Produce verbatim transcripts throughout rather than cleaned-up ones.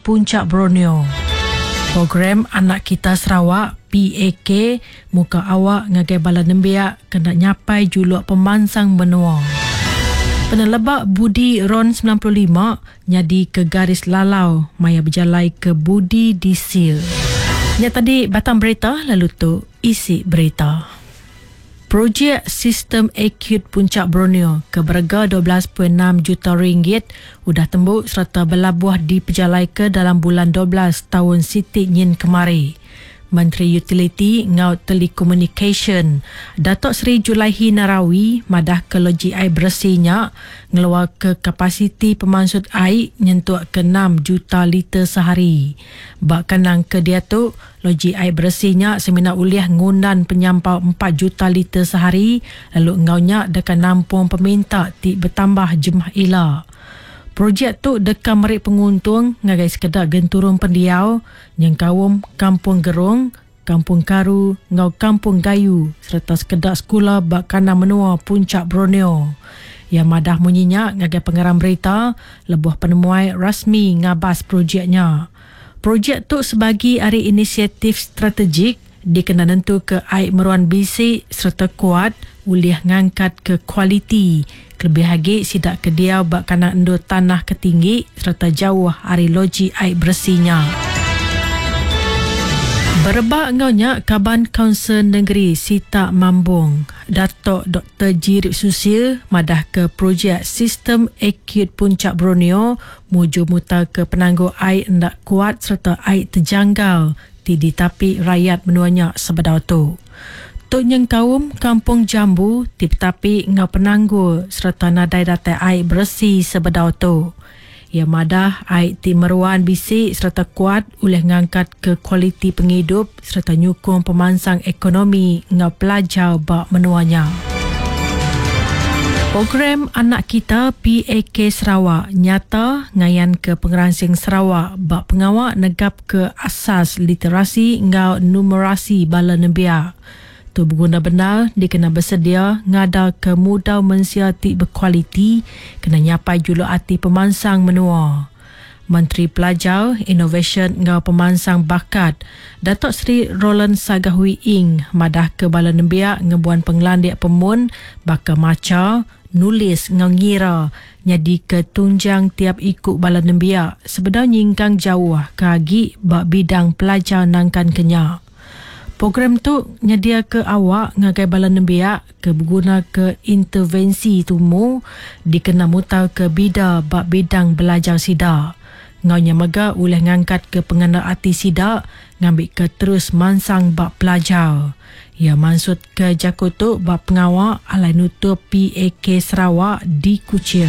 Puncak Borneo. Program Anak Kita Sarawak P A K muka awak ngagai bala nembiak kena nyapai juluk pemansang benua. Penelebak Budi Ron sembilan puluh lima nyadi ke garis lalau maya berjalai ke Budi Disil. Nya tadi batang berita lalu tu isi berita. Projek Sistem Akut Puncak Borneo ke berharga dua belas perpuluhan enam juta ringgit sudah tembuk serta berlabuh diperjalai ke dalam bulan dua belas tahun Siti Nyin kemari. Menteri Utility ngau Telecommunication Datuk Seri Julaihi Narawi madah ke loji air bersihnya ngeluar ke kapasiti pemansut air nyentuh ke enam juta liter sehari. Bak kenang ke dia tu, loji air bersihnya semina uliah ngundan penyampau empat juta liter sehari lalu ngaunya dekat nampung peminta ti bertambah jumlah ila. Projek tu dekam merik penguntung ngagai sekedar genturung pendiau yang kaum Kampung Gerung, Kampung Karu, ngau Kampung Gayu serta sekedar sekolah bakana menua Puncak Borneo. Yang madah munyinya ngagai pengarang berita lebuh penemuai rasmi ngabas projeknya. Projek tu sebagai hari inisiatif strategik dikena nentu ke air meruan bisik serta kuat uliah ngangkat ke kualiti. Lebih lagi sidak ke dia bak kanak endur tanah ketinggi serta jauh hari loji air bersihnya. Berebak ngaunya Kaban Kaunsil Negeri Sita Mambung, Datuk Doktor Jirib Susil madah ke projek Sistem Akut Puncak Borneo muju muta ke penangguh air hendak kuat serta air terjangkau di tapi rakyat menuanya sebedau tu. Tok yang kaum Kampung Jambu tip tapi ngau penangguh serta nadai datai air bersih sebedau tu. Ia madah air ti meruan bisik serta kuat oleh ngangkat ke kualiti penghidup serta nyukung pemansang ekonomi ngau pelajar bak menuanya. Program Anak Kita P A K Sarawak nyata ngayan ke Pengeransing Sarawak bak pengawak negap ke asas literasi ngau numerasi bala nembiak. Tu berguna benar dikena bersedia ngada ke mudau mensiati berkualiti kena nyapai juluk hati pemansang menua. Menteri Pelajar, Innovation ngau pemansang bakat Datuk Seri Roland Sagahui Ing madah ke bala nembiak ngebuan penglandik pemun baka maca nulis ngau ngira nyadi ke tunjang tiap ikut bala nembiak sebedau nyingkang jauh kagi bak bidang pelajar nangkan kenyak. Program tu nyedia ke awak ngagai bala nembiak ke berguna ke intervensi tumu dikena mutau ke bida bak bidang belajar sidak. Ngaunya mega oleh ngangkat ke penganda hati sidak ngambil ke terus mansang bak pelajar. Ia maksud ke jakutuk bak pengawak alai nutup P A K Sarawak di Kuching.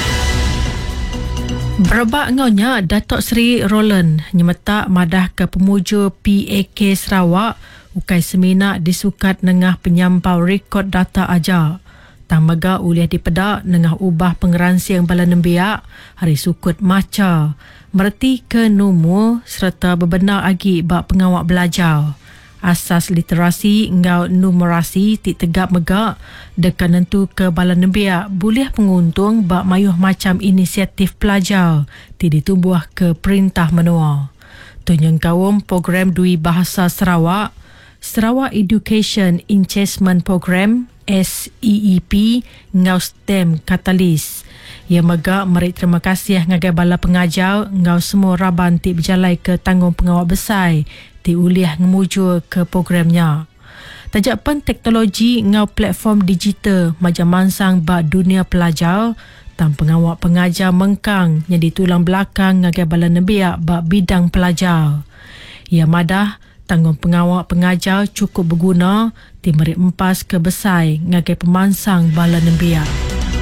Berebak ngaunya Datuk Seri Roland nyemetak madah ke pemuja P A K Sarawak ukai seminar disukat nengah penyampau rekod data aja. Tamaga uliah dipedak nengah ubah pengeransi yang bala nembiak hari sukut maca merti ke numur serta bebenar agi bak pengawak belajar. Asas literasi ngau numerasi ti tegap megak dekat nentu ke bala nembiak boleh penguntung bak mayuh macam inisiatif pelajar ti ditumbuh ke perintah menua. Tunyang kaum program Dui Bahasa Sarawak Sarawak Education Enhancement Program S E E P ngau STEM Catalyst. Ia megak merik terima kasih ngagai bala pengajar ngau semua raban ti berjalai ke tanggung pengawak besar ti uliah ngemuju ke programnya. Tajapan teknologi ngau platform digital macam mansang bak dunia pelajar tam pengawak pengajar mengkang jadi tulang belakang ngagai bala nembiak bak bidang pelajar. Ia madah tanggung pengawak pengajar cukup berguna ti merik empas ke besar ngagai pemansang bala nembiak.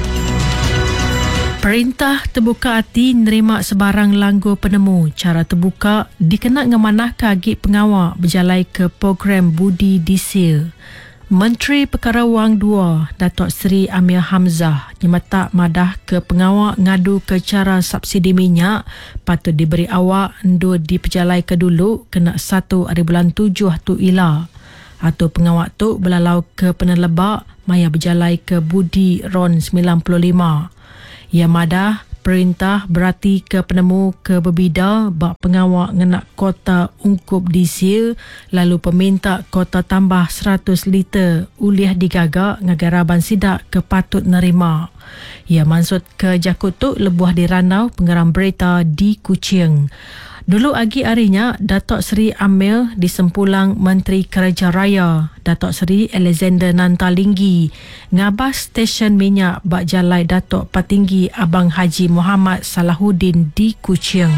Perintah terbuka hati nerima sebarang langgur penemu cara terbuka dikena ngemanah kagi pengawak berjalai ke program Budi Disil. Menteri Perkara Wang dua Datuk Seri Amir Hamzah nyemetak madah ke pengawak ngadu ke cara subsidi minyak patut diberi awak endur diperjalai ke dulu kena satu hari bulan tujuh tu ila. Atau pengawak tu belalau ke penelebak maya berjalai ke Budi Ron sembilan puluh lima. Ia madah perintah berarti ke penemu ke berbida bak pengawak ngenak kota ungkup disil lalu peminta kota tambah seratus liter uliah digagak ngagaraban sidak ke patut nerima. Ia maksud ke Jakutuk lebuah di Ranau pengeram berita di Kuching. Dulu agi harinya, Datuk Seri Amil di Sempulang Menteri Kerja Raya, Datuk Seri Alexander Nantalinggi, ngabas stesen minyak bak jalai Datuk Patinggi Abang Haji Muhammad Salahuddin di Kuching.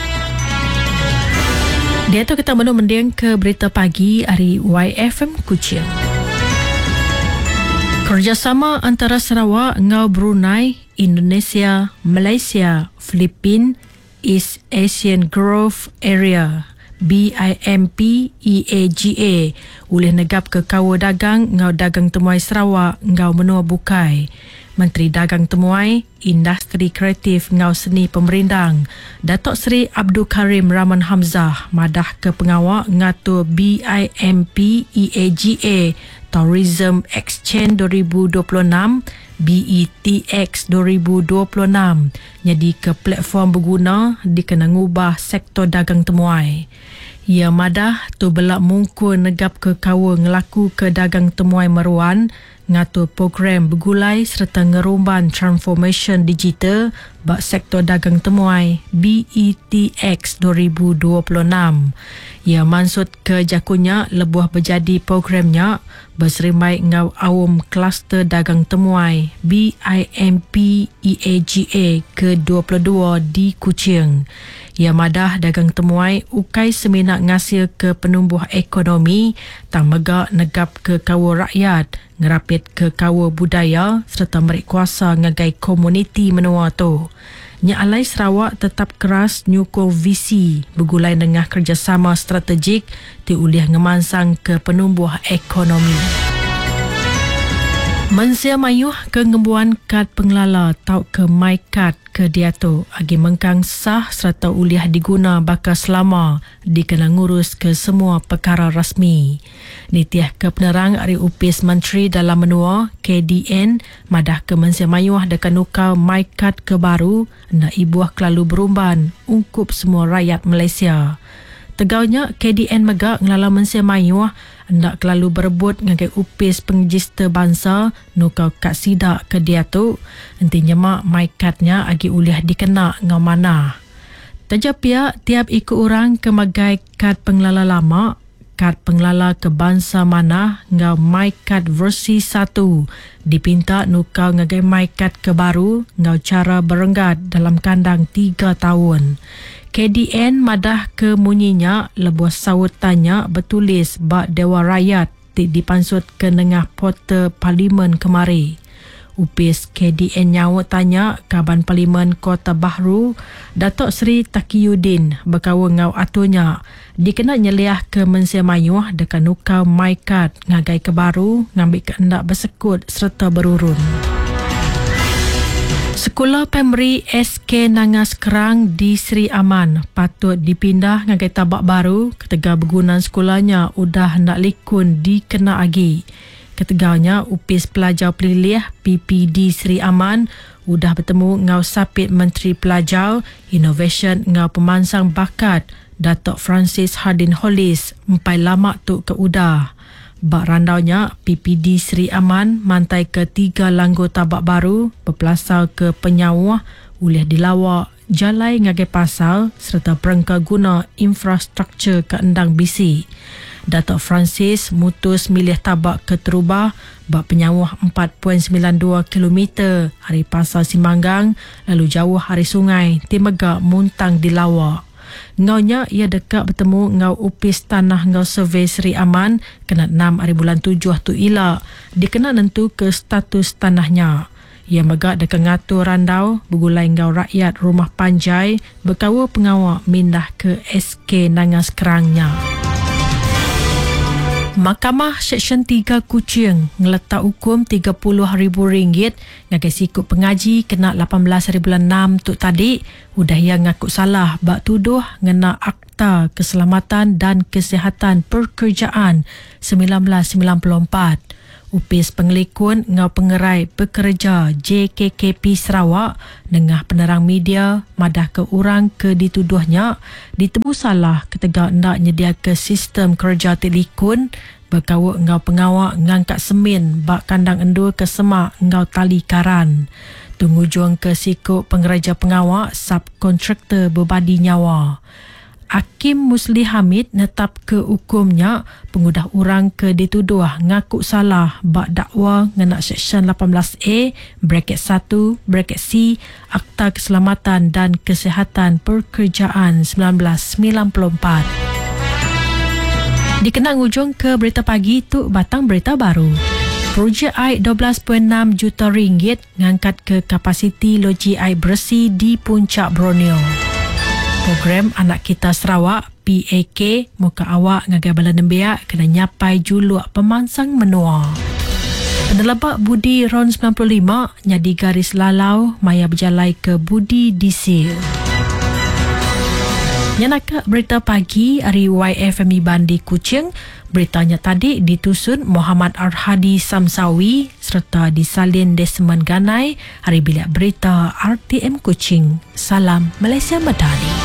Dia tu kita menung mendiang ke berita pagi hari Y F M Kuching. Kerjasama antara Sarawak ngau Brunei, Indonesia, Malaysia, Filipin, East Asian Growth Area B I M P E A G A oleh negap ke kawa dagang ngau dagang temuai Sarawak ngau menua bukai. Menteri Dagang Temuai, Industri Kreatif ngau seni pemerindang, Datuk Seri Abdul Karim Rahman Hamzah madah ke pengawak ngatur B I M P E A G A Tourism Exchange dua ribu dua puluh enam B E T X dua ribu dua puluh enam jadi ke platform berguna dikena ngubah sektor dagang temuai. Ia madah tu belak mungkul negap ke kawa ngelaku ke dagang temuai meruan ngatur program bergulai serta ngerumban transformation digital bak sektor dagang temuai B E T X dua ribu dua puluh enam. Ia maksud ke jakunya lebuah berjadi programnya berserimai ngau awam kluster dagang temuai B I M P E A G A ke dua puluh dua di Kuching. Ia madah dagang temuai ukai seminat ngasil ke penumbuh ekonomi tang megak negap ke kawa rakyat ngerapit ke kawa budaya serta merik kuasa ngagai komuniti menua tu. Nya Alai Sarawak tetap keras nyukung visi bergulai dengan kerjasama strategik ti uliah ngemansang ke penumbuh ekonomi. Mensia mayuh ke ngembuan kad pengelala tau ke MyCard ke diatu agi mengkang sah serta uliah diguna bakal selama dikena ngurus ke semua perkara rasmi. Nitiah ke penerang Ari Upis Menteri dalam menua K D N madah ke mensia mayuh dekan nukau MyCard ke baru nak ibuah kelalu berumban ungkup semua rakyat Malaysia. Tegaunya K D N megak ngelala mensia mayuh hendak kelalu berebut ngagai upis pengejister bangsa nukau kat sidak ke dia tu entinya mak MyCardnya agi uliah dikena ngau mana. Tajap pihak tiap ikut orang ke magai kad pengelala lama, kad pengelala ke bangsa mana ngau MyCard versi satu dipinta nukau ngagai MyCard ke baru ngau cara berenggat dalam kandang tiga tahun. K D N madah ke munyinya lebuh sawut tanya bertulis bak Dewan Rakyat di dipansut ke nengah portal Parlimen kemari. Upis K D N nyawut tanya Kaban Parlimen Kota Bahru Datuk Seri Taqiyuddin berkawa ngau atunya dikena nyeliah ke mensia mayuh dekan nukau MyCard ngagai ke baru ngambil keendak bersekut serta berurun. Sekolah Primary S K Nangas Kerang di Seri Aman patut dipindah ngagai tabak baru ketegak bergunan sekolahnya udah hendak likun dikena agi. Ketegaunya upis pelajar pelilih P P D Seri Aman udah bertemu ngau sapit Menteri Pelajar, Innovation ngau pemansang bakat Datuk Francis Hardin Hollis empai lama tu ke udah. Bak randaunya, P P D Seri Aman mantai ke tiga langgo tabak baru berpelasal ke penyawah uliah dilawak jalai ngagai pasal serta perangka guna infrastruktur ke endang bisi. Datuk Francis mutus milih tabak ke terubah bak penyawah empat perpuluhan sembilan dua kilometer hari pasal Simanggang lalu jauh hari sungai Timegak muntang dilawak. Ngaunya ia dekat bertemu ngau upis tanah ngau survey Seri Aman kena enam hari bulan tujuh tu ila dikena nentu ke status tanahnya. Ia megak dekat ngatur randau bergulai ngau rakyat rumah Panjai berkawa pengawak mindah ke S K Nangas Kerangnya. Mahkamah Seksyen tiga Kuching ngeletak hukum tiga puluh ribu ringgit ngagai sikut pengaji kena lapan belas hari bulan enam tu tadi udah yang ngaku salah bak tuduh ngena Akta Keselamatan dan Kesihatan Pekerjaan seribu sembilan ratus sembilan puluh empat. Upis pengelikun ngau pengerai pekerja J K K P Sarawak dengah penerang media madah ke orang ke dituduhnya ditebu salah ketegak nak nyedia ke sistem kerja telikun berkawak ngau pengawak ngangkat semen bak kandang endur ke semak ngau tali karan. Tungujung ke sikuk pengereja pengawak subkontraktor berbadi nyawa. Hakim Musli Hamid netap ke hukumnya pengudah orang ke dituduh ngaku salah bak dakwa ngenak Seksyen lapan belas A bracket satu bracket C Akta Keselamatan dan Kesihatan Pekerjaan seribu sembilan ratus sembilan puluh empat. Dikenang ujung ke berita pagi tu batang berita baru. Projek air dua belas perpuluhan enam juta ringgit ngangkat ke kapasiti loji air bersih di Puncak Borneo. Program Anak Kita Sarawak P A K muka awak ngagai bala nembiak kena nyapai juluk pemansang menua. Penelabak Budi R O N sembilan puluh lima nyadi garis lalau maya berjalai ke Budi Disil. Nyanaka berita pagi hari Y F M I Bandi Kuching. Beritanya tadi ditusun Muhammad Arhadi Samsawi serta disalin Desmond Ganai. Hari Bilik Berita R T M Kuching. Salam Malaysia Madani.